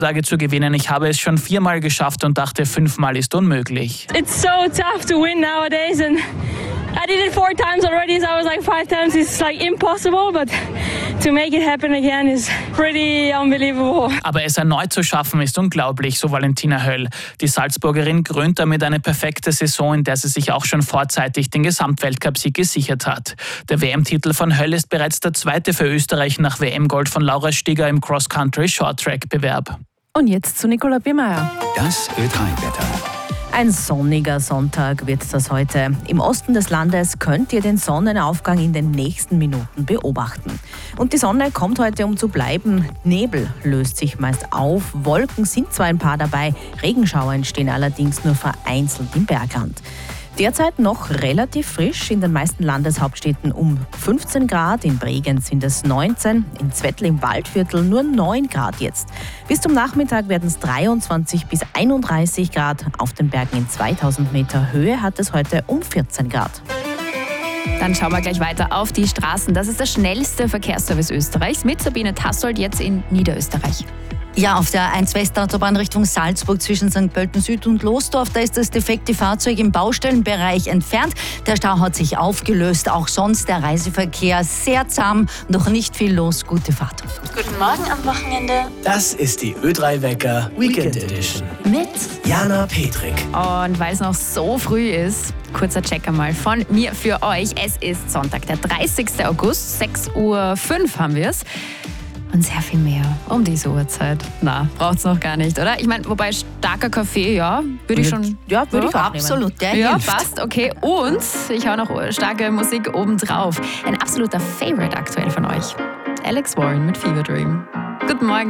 Tage zu gewinnen. Ich habe es schon 4-mal geschafft und dachte, 5-mal ist unmöglich. It's so tough to win nowadays and I did it 4 times already, so I was like 5 times it's like impossible, but to make it happen again is pretty unbelievable. Aber es erneut zu schaffen ist unglaublich, so Valentina Höll. Die Salzburgerin krönt damit eine perfekte Saison, in der sie sich auch schon vorzeitig den Gesamtweltcupsieg gesichert hat. Der WM-Titel von Höll ist bereits der zweite für Österreich nach WM-Gold von Laura Stigger im Cross-Country-Short-Track-Bewerb. Und jetzt zu Nicola Biermeier. Das Ö3-Wetter. Ein sonniger Sonntag wird das heute. Im Osten des Landes könnt ihr den Sonnenaufgang in den nächsten Minuten beobachten. Und die Sonne kommt heute, um zu bleiben. Nebel löst sich meist auf, Wolken sind zwar ein paar dabei, Regenschauer entstehen allerdings nur vereinzelt im Bergland. Derzeit noch relativ frisch, in den meisten Landeshauptstädten um 15 Grad, in Bregenz sind es 19, in Zwettl im Waldviertel nur 9 Grad jetzt. Bis zum Nachmittag werden es 23 bis 31 Grad, auf den Bergen in 2000 Meter Höhe hat es heute um 14 Grad. Dann schauen wir gleich weiter auf die Straßen. Das ist der schnellste Verkehrsservice Österreichs mit Sabine Tassold jetzt in Niederösterreich. Ja, auf der 1 Westautobahn Richtung Salzburg zwischen St. Pölten Süd und Losdorf, da ist das defekte Fahrzeug im Baustellenbereich entfernt. Der Stau hat sich aufgelöst, auch sonst der Reiseverkehr sehr zahm, noch nicht viel los, gute Fahrt. Guten Morgen am Wochenende. Das ist die Ö3-Wecker Weekend Edition Mit Jana Petrik. Und weil es noch so früh ist, kurzer Check einmal von mir für euch. Es ist Sonntag, der 30. August, 6:05 Uhr haben wir es. Und sehr viel mehr um diese Uhrzeit. Na, braucht's noch gar nicht, oder? Ich meine, wobei starker Kaffee, ja, würde ich schon... Ja, würde ich auch Absolut, der Ja, hilft. passt, okay. Und ich hau noch starke Musik obendrauf. Ein absoluter Favorite aktuell von euch. Alex Warren mit Fever Dream. Guten Morgen.